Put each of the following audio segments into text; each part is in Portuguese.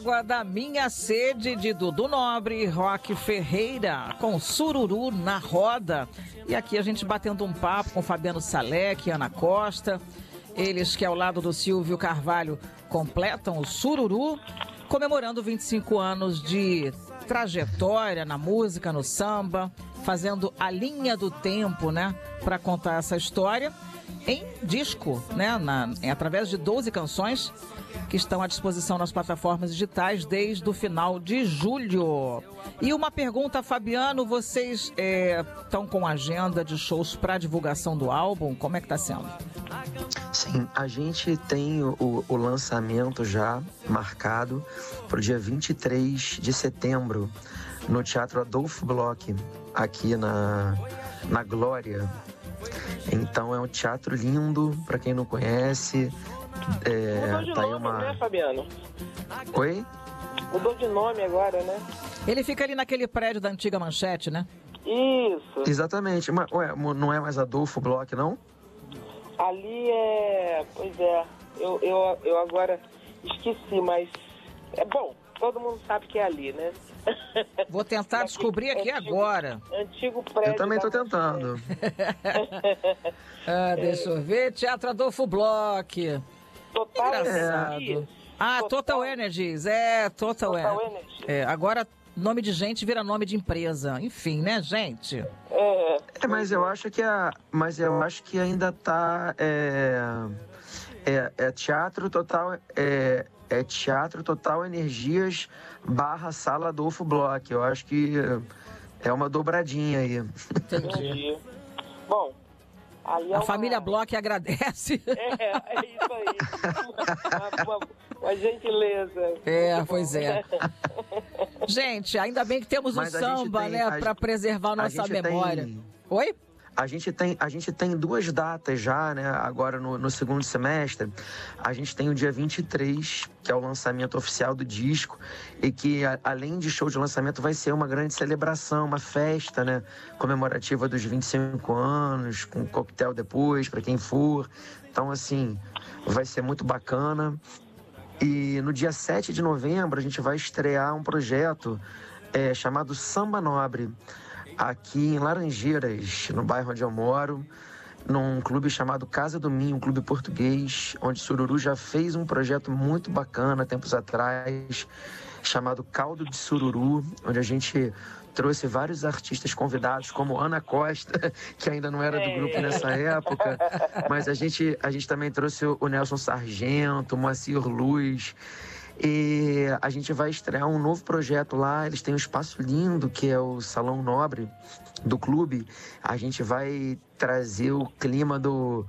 Água da Minha Sede, de Dudu Nobre, Roque Ferreira, com Sururu na roda. E aqui a gente batendo um papo com Fabiano Salek e Ana Costa. Eles que ao lado do Silvio Carvalho completam o Sururu, comemorando 25 anos de trajetória na música, no samba, fazendo a linha do tempo, né, para contar essa história em disco, né, através de 12 canções que estão à disposição nas plataformas digitais desde o final de julho. E uma pergunta, Fabiano, vocês estão com agenda de shows para divulgação do álbum? Como é que está sendo? Sim, a gente tem o lançamento já marcado para o dia 23 de setembro no Teatro Adolfo Bloch, aqui na Glória. Então é um teatro lindo, para quem não conhece. Mudou de tá nome, aí uma... né, Fabiano? Oi? Mudou de nome agora, né? Ele fica ali naquele prédio da antiga Manchete, né? Isso. Exatamente. Mas, não é mais Adolfo Bloch, não? Ali é... Pois é. Eu agora esqueci, mas... É bom, todo mundo sabe que é ali, né? Vou tentar descobrir aqui agora. Antigo prédio. Eu também estou tentando. Deixa eu ver. Teatro Adolfo Bloch. Total Engraçado. Energies. Total Energies. Total Energies. Agora, nome de gente vira nome de empresa. Enfim, né, gente? Mas eu acho que ainda tá... Teatro Total... É Teatro Total Energias / Sala Adolfo Bloch. Eu acho que é uma dobradinha aí. Entendi. Bom, ali a família Bloch agradece. É isso aí. Uma gentileza. Pois é. Gente, ainda bem que temos o samba, né, para preservar nossa memória. Oi? A gente tem 2 datas já, né? Agora no segundo semestre. A gente tem o dia 23, que é o lançamento oficial do disco, e que, além de show de lançamento, vai ser uma grande celebração, uma festa, né? Comemorativa dos 25 anos, com coquetel depois, para quem for. Então, assim, vai ser muito bacana. E no dia 7 de novembro, a gente vai estrear um projeto chamado Samba Nobre, aqui em Laranjeiras, no bairro onde eu moro, num clube chamado Casa do Minho, um clube português, onde Sururu já fez um projeto muito bacana tempos atrás, chamado Caldo de Sururu, onde a gente trouxe vários artistas convidados, como Ana Costa, que ainda não era do grupo nessa época, mas a gente também trouxe o Nelson Sargento, o Moacir Luz. E a gente vai estrear um novo projeto lá. Eles têm um espaço lindo, que é o Salão Nobre do clube. A gente vai trazer o clima do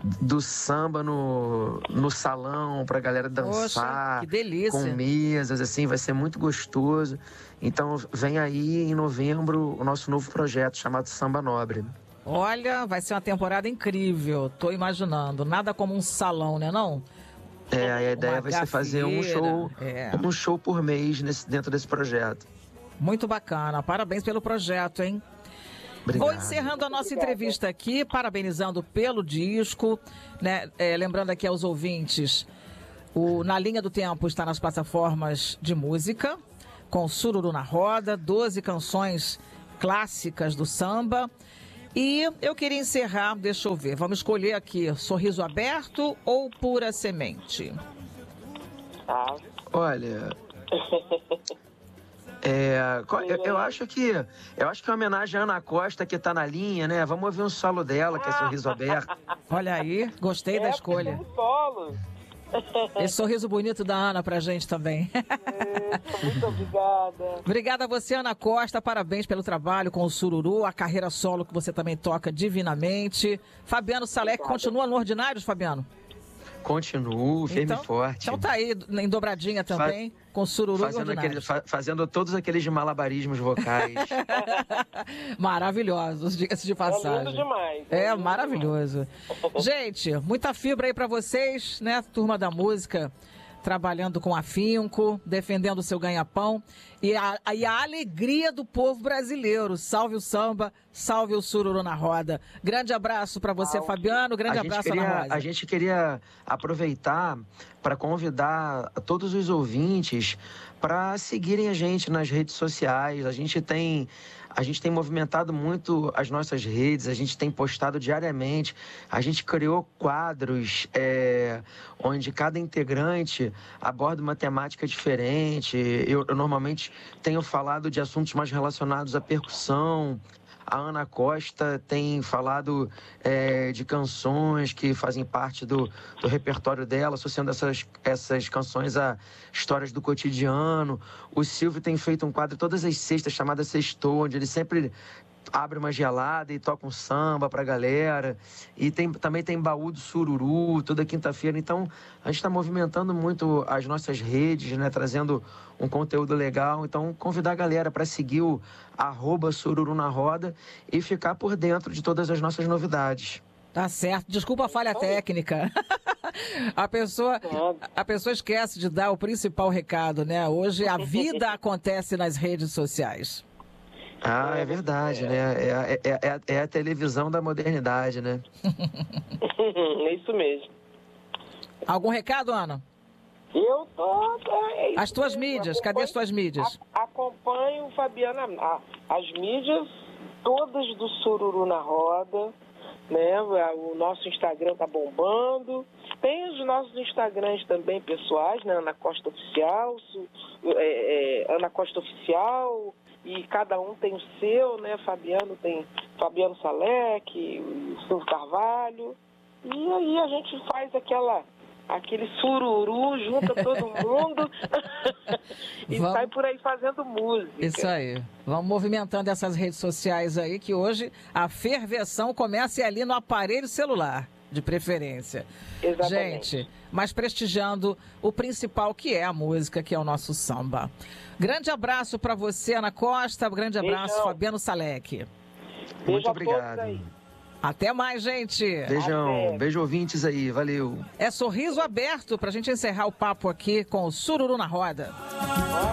samba no salão pra galera dançar. Poxa, que delícia. Com mesas, assim, vai ser muito gostoso. Então vem aí em novembro o nosso novo projeto chamado Samba Nobre. Olha, vai ser uma temporada incrível, tô imaginando. Nada como um salão, né, não? A ideia vai ser fazer um show por mês dentro desse projeto. Muito bacana, parabéns pelo projeto, hein? Obrigado. Vou encerrando a nossa entrevista aqui, parabenizando pelo disco, né? Lembrando aqui aos ouvintes, Na Linha do Tempo está nas plataformas de música, com Sururu na roda, 12 canções clássicas do samba. E eu queria encerrar, deixa eu ver, vamos escolher aqui, Sorriso Aberto ou Pura Semente? Olha, eu acho que é uma homenagem à Ana Costa, que tá na linha, né? Vamos ouvir um solo dela, que é Sorriso Aberto. Olha aí, gostei da escolha. Um solo. Esse sorriso bonito da Ana pra gente também. Muito obrigada. Obrigada a você, Ana Costa. Parabéns pelo trabalho com o Sururu, a carreira solo que você também toca divinamente. Fabiano Salek, continua no Ordinários, Fabiano? Continuo, firme e forte. Então tá aí em dobradinha também, com Sururu e Ordinários. Fazendo todos aqueles malabarismos vocais. Maravilhosos, diga-se de passagem. É lindo demais. Maravilhoso. Gente, muita fibra aí pra vocês, né? Turma da música trabalhando com afinco, defendendo o seu ganha-pão e a alegria do povo brasileiro. Salve o samba, salve o sururu na roda. Grande abraço para você, Fabiano. Grande abraço, Ana Rosa. A gente queria aproveitar para convidar todos os ouvintes para seguirem a gente nas redes sociais. A gente tem movimentado muito as nossas redes, a gente tem postado diariamente, a gente criou quadros onde cada integrante aborda uma temática diferente. Eu normalmente tenho falado de assuntos mais relacionados à percussão. A Ana Costa tem falado de canções que fazem parte do repertório dela, associando essas canções a histórias do cotidiano. O Silvio tem feito um quadro todas as sextas, chamado Sextou, onde ele sempre abre uma gelada e toca um samba pra galera. E também tem baú do sururu, toda quinta-feira. Então, a gente está movimentando muito as nossas redes, né? Trazendo um conteúdo legal. Então, convidar a galera para seguir o @sururu na roda e ficar por dentro de todas as nossas novidades. Tá certo. Desculpa a falha técnica. A pessoa esquece de dar o principal recado, né? Hoje a vida acontece nas redes sociais. Ah, é verdade, né? É a televisão da modernidade, né? É isso mesmo. Algum recado, Ana? Eu tô... As tuas mídias, cadê as tuas mídias? Acompanho, Fabiana, as mídias todas do Sururu na Roda, né? O nosso Instagram tá bombando. Tem os nossos Instagrams também pessoais, né? Ana Costa Oficial, Ana Costa Oficial... E cada um tem o seu, né? Fabiano tem Fabiano Salek, o Silvio Carvalho. E aí a gente faz aquele sururu, junta todo mundo e sai por aí fazendo música. Isso aí. Vamos movimentando essas redes sociais aí, que hoje a ferveção começa ali no aparelho celular, de preferência. Exatamente. Gente, mas prestigiando o principal, que é a música, que é o nosso samba. Grande abraço para você, Ana Costa. Grande abraço, Beijão. Fabiano Salek. Muito obrigado. Até mais, gente. Beijão. Até. Beijo ouvintes aí. Valeu. É sorriso aberto para a gente encerrar o papo aqui com o Sururu na Roda.